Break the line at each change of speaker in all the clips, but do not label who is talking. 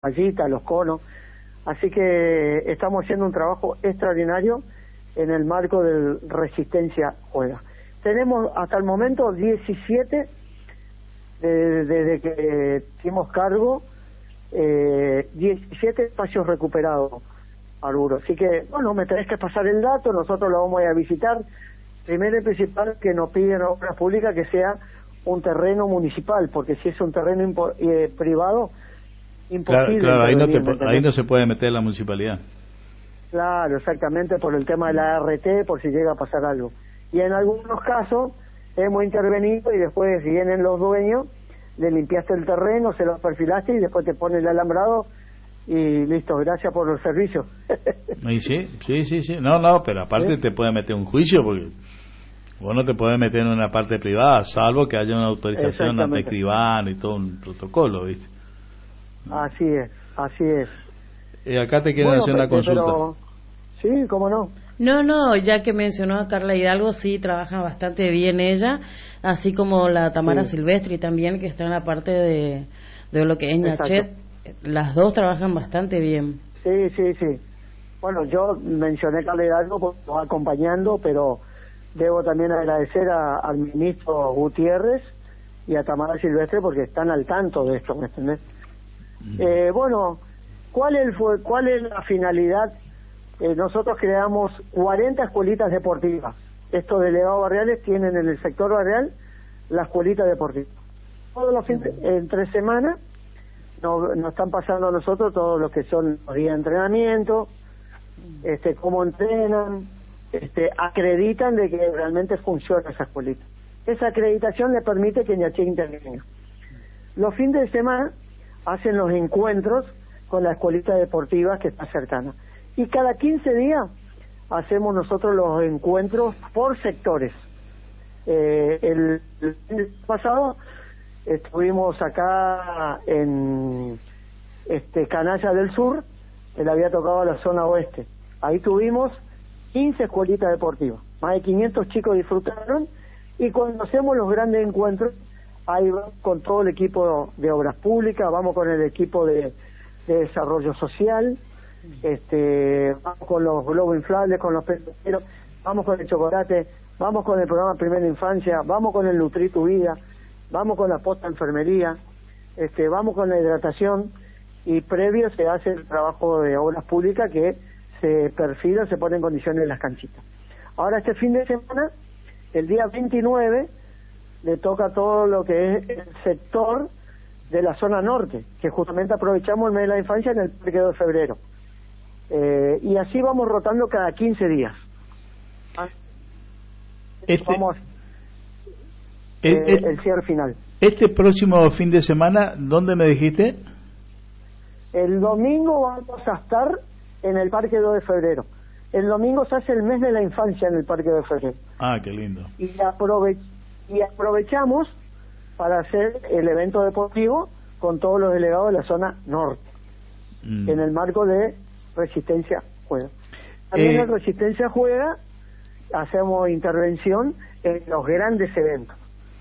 mallitas, los conos. Así que estamos haciendo un trabajo extraordinario en el marco del Resistencia Juega. Tenemos hasta el momento 17, desde que hicimos cargo, 17 espacios recuperados, Arturo. Así que, bueno, me tenés que pasar el dato, nosotros lo vamos a ir a visitar. Primero y principal, que nos piden obras públicas que sea un terreno municipal, porque si es un terreno privado, imposible.
Claro, ahí no se puede meter la municipalidad.
Claro, exactamente, por el tema de la ART, por si llega a pasar algo. Y en algunos casos hemos intervenido y después vienen los dueños, le limpiaste el terreno, se lo perfilaste y después te pone el alambrado y listo, gracias por el servicio.
Y sí. No, pero aparte te puede meter un juicio porque vos no te puedes meter en una parte privada, salvo que haya una autorización ante escribano y todo un protocolo, ¿viste?
Así es.
Acá te quieren hacer una consulta.
Pero, sí, ¿cómo no?
No, ya que mencionó a Carla Hidalgo, sí, trabaja bastante bien ella, así como la Tamara Silvestri también, que está en la parte de lo que es Ñachet. Las dos trabajan bastante bien.
Sí. Bueno, yo mencioné a Carla Hidalgo porque nos va acompañando, pero debo también agradecer al ministro Gutiérrez y a Tamara Silvestre porque están al tanto de esto, ¿me entendés? Bueno, ¿cuál es la finalidad? Nosotros creamos 40 escuelitas deportivas. Estos delegados barriales tienen en el sector barrial la escuelita deportiva. Todos los fines, entre semanas, nos están pasando a nosotros todos los que son los días de entrenamiento, cómo entrenan, acreditan de que realmente funciona esa escuelita. Esa acreditación le permite que Ñachet intervenga. Los fines de semana hacen los encuentros con la escuelita deportiva que está cercana. Y cada 15 días hacemos nosotros los encuentros por sectores. El fin pasado estuvimos acá en Canalla del Sur, él había tocado la zona oeste. Ahí tuvimos 15 escuelitas deportivas, más de 500 chicos disfrutaron, y cuando hacemos los grandes encuentros, ahí vamos con todo el equipo de obras públicas, vamos con el equipo de desarrollo social, vamos con los globos inflables, con los peloteros, vamos con el chocolate, vamos con el programa Primera Infancia, vamos con el Nutri Tu Vida, vamos con la posta enfermería, vamos con la hidratación, y previo se hace el trabajo de obras públicas que se perfila, se pone en condiciones las canchitas. Ahora este fin de semana, el día 29, le toca todo lo que es el sector de la zona norte, que justamente aprovechamos el mes de la infancia en el Parque 2 de Febrero. Y así vamos rotando cada 15 días. Vamos el cierre final.
Este próximo fin de semana, ¿dónde me dijiste?
El domingo vamos a estar en el Parque 2 de Febrero. El domingo se hace el mes de la infancia en el Parque 2 de Febrero.
Ah, qué lindo.
Y aprovechamos para hacer el evento deportivo con todos los delegados de la zona norte, en el marco de Resistencia Juega. También en Resistencia Juega hacemos intervención en los grandes eventos.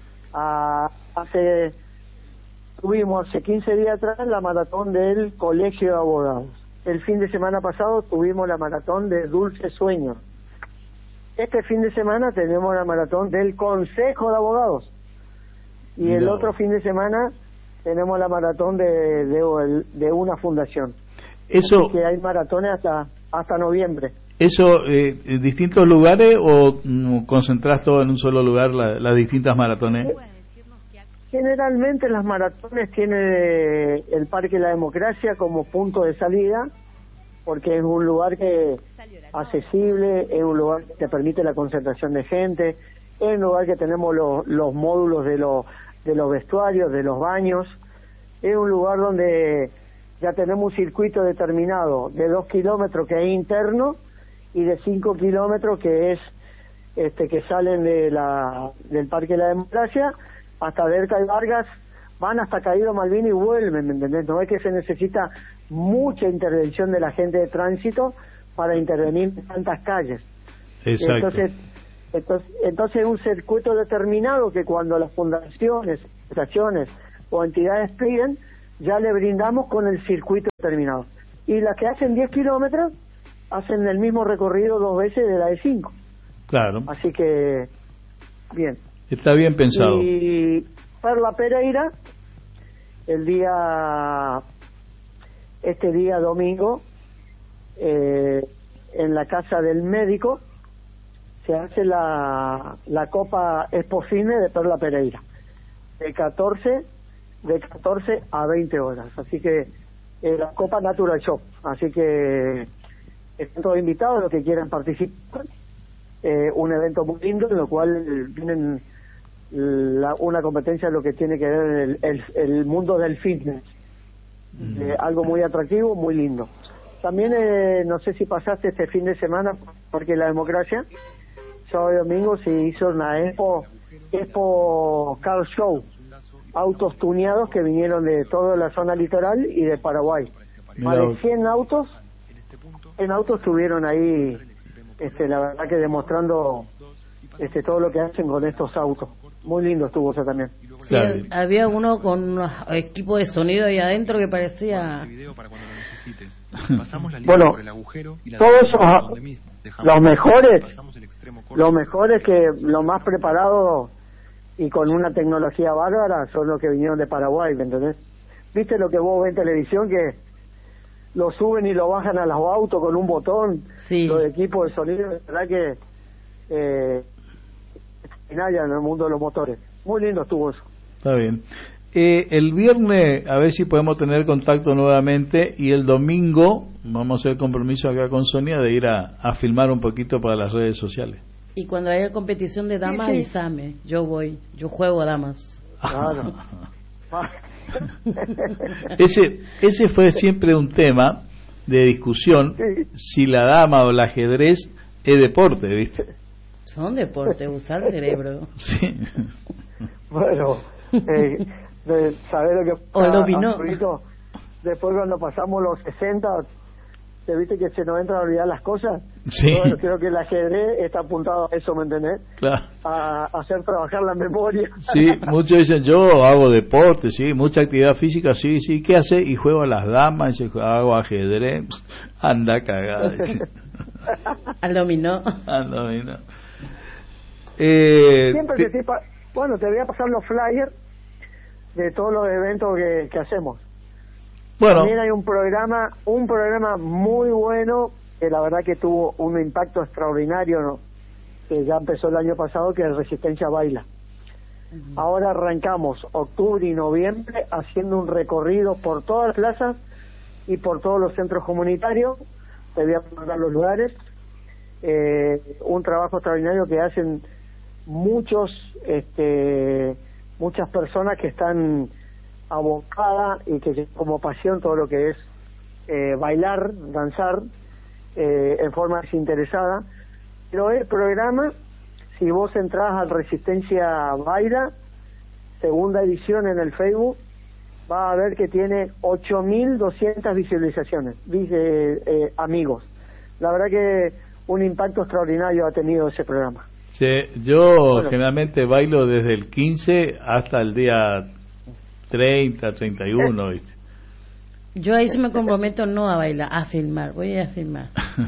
Tuvimos hace 15 días atrás la maratón del Colegio de Abogados. El fin de semana pasado tuvimos la maratón de Dulce Sueño. Este fin de semana tenemos la maratón del Consejo de Abogados. Y el otro fin de semana tenemos la maratón de una fundación.
Eso,
que hay maratones hasta noviembre.
¿Eso en distintos lugares o concentrás todo en un solo lugar las distintas maratones?
Generalmente las maratones tiene el Parque de la Democracia como punto de salida, porque es un lugar que accesible, es un lugar que te permite la concentración de gente, es un lugar que tenemos los módulos de los vestuarios, de los baños, es un lugar donde ya tenemos un circuito determinado de 2 kilómetros que es interno y de 5 kilómetros que es que salen del Parque de la Democracia hasta Derca y Vargas, van hasta Caído Malvin y vuelven, ¿me entendés? No es que se necesita mucha intervención de la gente de tránsito para intervenir en tantas calles.
Exacto.
Entonces es un circuito determinado que cuando las fundaciones, asociaciones o entidades piden, ya le brindamos con el circuito terminado. Y las que hacen 10 kilómetros hacen el mismo recorrido 2 veces de la de 5.
Claro.
Así que, bien.
Está bien pensado.
Y Perla Pereira, este día domingo, en la casa del médico, se hace la Copa Expocine de Perla Pereira, de 14 a 20 horas. Así que la Copa Natural Shop. Así que están todos invitados los que quieran participar. Un evento muy lindo, en lo cual vienen una competencia en lo que tiene que ver el mundo del fitness. Algo muy atractivo, muy lindo. También no sé si pasaste este fin de semana, porque la democracia, sábado y domingo se hizo una Expo Car Show, autos tuneados que vinieron de toda la zona litoral y de Paraguay. Más de 100 autos estuvieron ahí, la verdad que demostrando todo lo que hacen con estos autos. Muy lindo estuvo eso también.
Sí, había uno con unos equipos de sonido ahí adentro que parecía...
Bueno, todos esos, los mejores que los más preparados y con una tecnología bárbara son los que vinieron de Paraguay, ¿me entendés? ¿Viste lo que vos ves en televisión, que lo suben y lo bajan a los autos con un botón?
Sí.
Los equipos de sonido, verdad que en el mundo de los motores. Muy lindo estuvo eso.
Está bien. El viernes a ver si podemos tener contacto nuevamente, y el domingo vamos a hacer compromiso acá con Sonia de ir a filmar un poquito para las redes sociales.
Y cuando haya competición de damas, avísame. Yo voy, yo juego a damas.
Claro.
Ese fue siempre un tema de discusión, si la dama o el ajedrez es deporte, ¿viste?
Son deporte, usar el cerebro.
Sí.
Bueno, saber lo que después cuando pasamos los 60, ¿te viste que se nos entra a olvidar las cosas?
Sí.
Bueno, creo que el ajedrez está apuntado a eso, ¿me entendés?
Claro.
A hacer trabajar la memoria.
Sí, muchos dicen, yo hago deporte, sí, mucha actividad física, sí, ¿qué hace? Y juego a las damas, y hago ajedrez, anda cagada.
Al dominó.
Siempre bueno, te voy a pasar los flyers de todos los eventos que hacemos.
Bueno.
También hay un programa muy bueno, que la verdad que tuvo un impacto extraordinario, ¿no? Que ya empezó el año pasado, que es Resistencia Baila. Ahora arrancamos octubre y noviembre haciendo un recorrido por todas las plazas y por todos los centros comunitarios. Te voy a mandar los lugares. Un trabajo extraordinario que hacen muchas personas que están abocadas y que tienen como pasión todo lo que es bailar, danzar en forma desinteresada. Pero el programa, si vos entrás al Resistencia Baila, segunda edición en el Facebook, va a ver que tiene 8.200 visualizaciones, amigos. La verdad que un impacto extraordinario ha tenido ese programa.
Sí, yo generalmente bailo desde el 15 hasta el día 30, 31, ¿viste?
Yo ahí sí me comprometo no a bailar, a filmar, voy a filmar.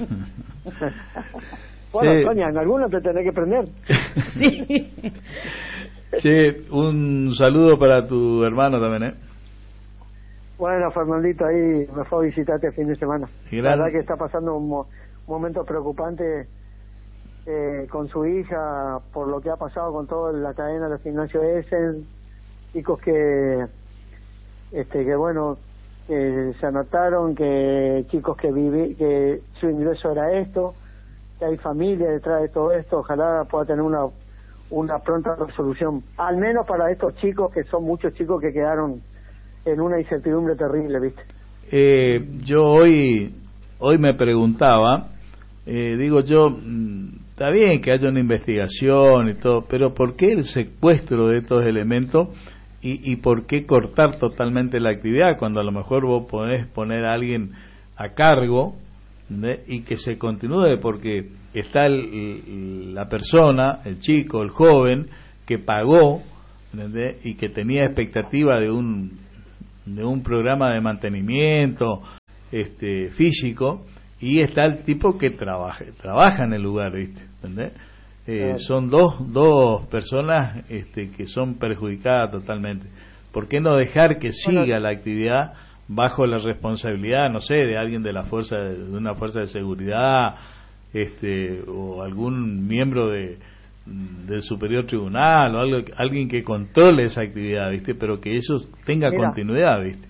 Bueno, sí. Sonia, en alguno te tenés que prender.
Sí.
Sí, un saludo para tu hermano también, ¿eh?
Bueno, Fernandito ahí me fue a visitarte el fin de semana. La verdad que está pasando un momento preocupante con su hija por lo que ha pasado con toda la cadena de gimnasio Essen, chicos que bueno, se anotaron, que chicos que su ingreso era esto, que hay familia detrás de todo esto. Ojalá pueda tener una pronta resolución, al menos para estos chicos, que son muchos chicos que quedaron en una incertidumbre terrible, ¿viste?
Yo hoy me preguntaba, digo yo, está bien que haya una investigación y todo, pero ¿por qué el secuestro de estos elementos y por qué cortar totalmente la actividad cuando a lo mejor vos podés poner a alguien a cargo, ¿entendés? Y que se continúe, porque está la persona, el chico, el joven que pagó, ¿entendés? Y que tenía expectativa de un un programa de mantenimiento físico, y está el tipo que trabaja en el lugar, ¿viste? ¿Entendés? Son dos personas que son perjudicadas totalmente. ¿Por qué no dejar que siga la actividad bajo la responsabilidad, no sé, de alguien de una fuerza de seguridad, o algún miembro del superior tribunal, o alguien que controle esa actividad, ¿viste? Pero que eso tenga continuidad, ¿viste?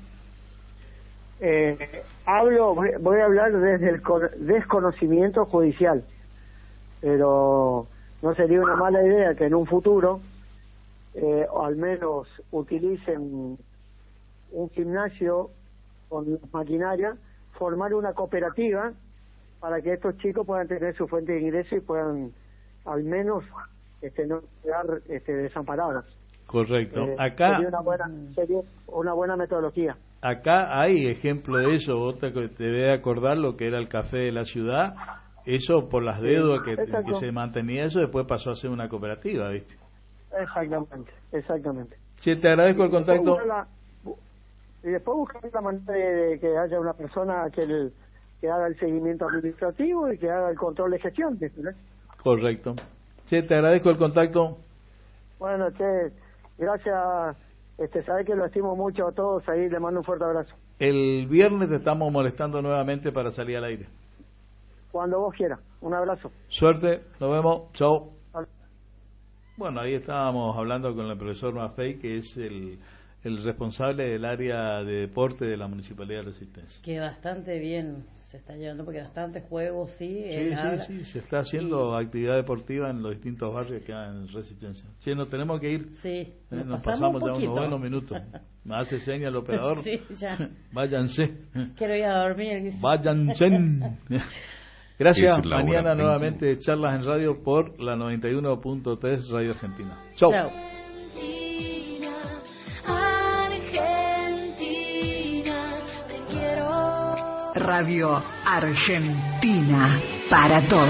Voy a hablar desde el desconocimiento judicial, pero no sería una mala idea que en un futuro o al menos utilicen un gimnasio con maquinaria, formar una cooperativa para que estos chicos puedan tener su fuente de ingreso y puedan al menos no quedar desamparados.
Correcto. Acá
sería una buena metodología.
Acá hay ejemplo de eso. Vos te debes acordar lo que era el café de la ciudad. Eso por las deudas que se mantenía, eso después pasó a ser una cooperativa, ¿viste?
Exactamente.
Sí, te agradezco el contacto.
Y después buscar la manera de que haya una persona que haga el seguimiento administrativo y que haga el control de gestión, ¿no?
Correcto. Sí, te agradezco el contacto.
Bueno, gracias. Sabes que lo estimo mucho a todos ahí, le mando un fuerte abrazo.
El viernes te estamos molestando nuevamente para salir al aire.
Cuando vos quieras. Un abrazo.
Suerte, nos vemos. Chao. Bueno, ahí estábamos hablando con el profesor Maffei, que es el responsable del área de deporte de la Municipalidad de Resistencia.
Que bastante bien se está llevando, porque bastantes juegos, sí.
Sí, se está haciendo actividad deportiva en los distintos barrios que hay en Resistencia. Sí, nos tenemos que ir.
Sí,
nos pasamos ya unos buenos minutos. Me hace seña el operador.
Sí, ya.
Váyanse.
Quiero ir a dormir.
Váyanse. Gracias. Mañana nuevamente charlas en radio por la 91.3 Radio Argentina. Chau.
Chau.
Radio Argentina para todos.